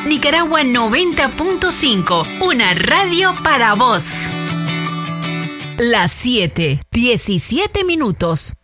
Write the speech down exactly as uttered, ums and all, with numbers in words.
Nicaragua noventa punto cinco, una radio para vos. Las siete, diecisiete minutos.